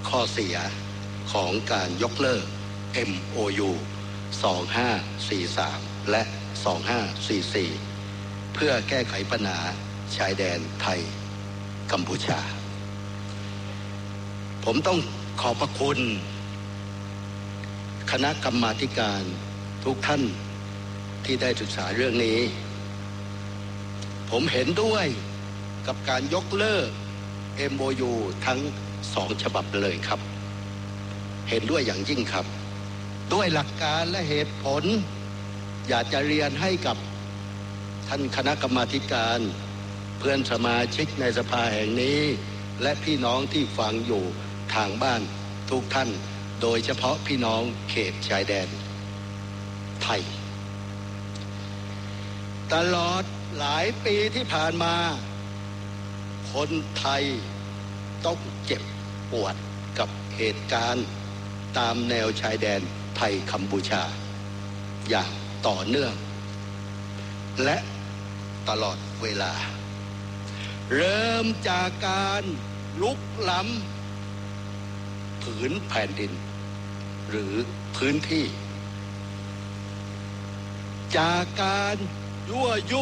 ข้อเสียของการยกเลิก MOU 2543 และ 2544 เพื่อแก้ไขปัญหาชายแดนไทยกัมพูชาผมต้องขอบพระคุณคณะกรรมาธิการทุกท่านที่ได้ศึกษาเรื่องนี้ผมเห็นด้วยกับการยกเลิก MOU ทั้ง2ฉบับเลยครับเห็นด้วยอย่างยิ่งครับด้วยหลักการและเหตุผลอยากจะเรียนให้กับท่านคณะกรรมาธิการเพื่อนสมาชิกในสภาแห่งนี้และพี่น้องที่ฟังอยู่ทางบ้านทุกท่านโดยเฉพาะพี่น้องเขตชายแดนไทยตลอดหลายปีที่ผ่านมาคนไทยต้องเจ็บปวดกับเหตุการณ์ตามแนวชายแดนไทยกัมพูชาอย่างต่อเนื่องและตลอดเวลาเริ่มจากการลุกล้ำผืนแผ่นดินหรือพื้นที่จากการยั่วยุ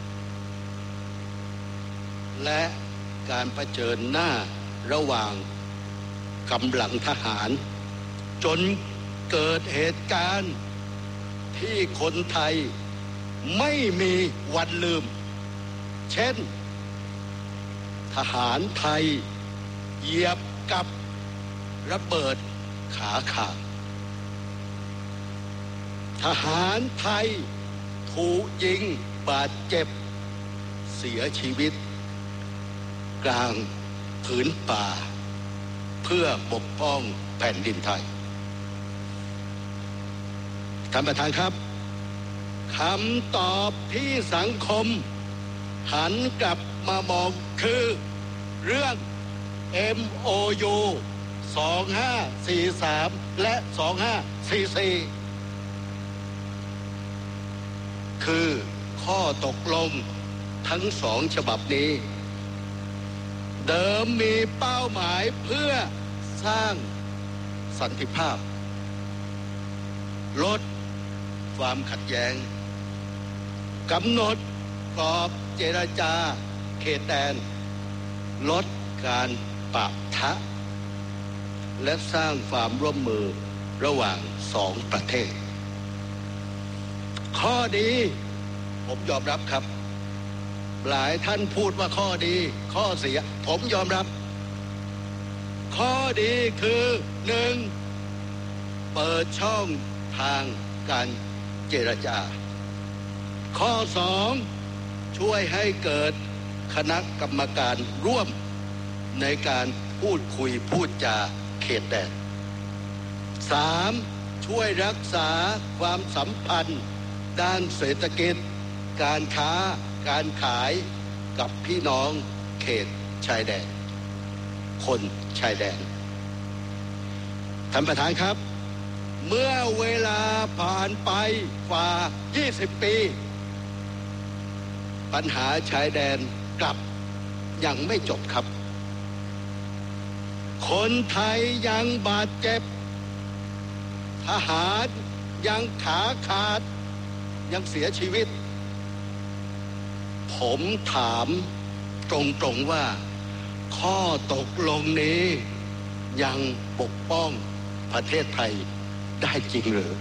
และการเผชิญหน้าระหว่างกำลังทหารจนเกิดเหตุการณ์ที่คนไทยไม่มีวันลืมเช่นทหารไทยเหยียบกับระเบิดขาขาดทหารไทยถูกยิงบาดเจ็บเสียชีวิตกลางผืนป่าเพื่อปกป้องแผ่นดินไทยท่านประธานครับคำตอบที่สังคมหันกลับมามองคือเรื่อง MOU 2543 และ 2544 คือข้อตกลงทั้ง2ฉบับนี้เดิมมีเป้าหมายเพื่อสร้างสันติภาพลดความขัดแย้งกำหนดกรอบเจรจาเขตแดนลดการปะทะและสร้างความร่วมมือระหว่าง2ประเทศข้อดีผมยอมรับครับหลายท่านพูดว่าข้อดีข้อเสียผมยอมรับข้อดีคือ1เปิดช่องทางการเจรจาข้อ2ช่วยให้เกิดคณะกรรมการร่วมในการพูดคุยพูดจาเขตแดน3ช่วยรักษาความสัมพันธ์ด้านเศรษฐกิจการค้าการขายกับพี่น้องเขตชายแดนคนชายแดนท่านประธานครับเมื่อเวลาผ่านไปกว่า20 ปีปัญหาชายแดนกลับยังไม่จบครับคนไทยยังบาดเจ็บทหารยังขาขาดยังเสียชีวิตผมถามตรงๆว่าข้อตกลงนี้ยังปกป้องประเทศไทยได้จริงหรือ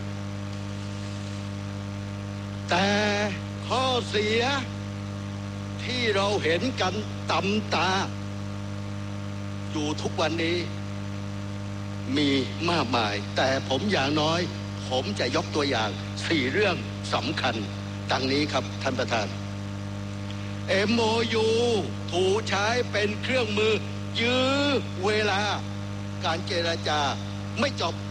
แต่ข้อเสียที่เราเห็นกันตำตาอยู่ทุกวันนี้มีมากมายแต่ผมอย่างน้อยผมจะยกตัวอย่าง4เรื่องสำคัญดังนี้ครับท่านประธาน MOU ถูกใช้เป็นเครื่องมือยื้อเวลาการเจรจาไม่จบ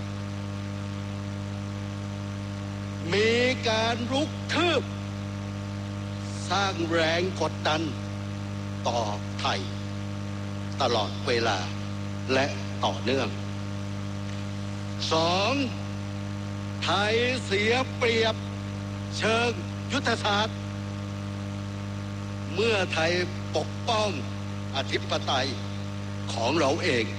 มีการรุกคืบสร้างแรงกดดันต่อไทยตลอดเวลาและต่อเนื่อง2ไทยเสียเปรียบเชิงยุทธศาสตร์เมื่อไทยปกป้องอธิปไตยของเราเอง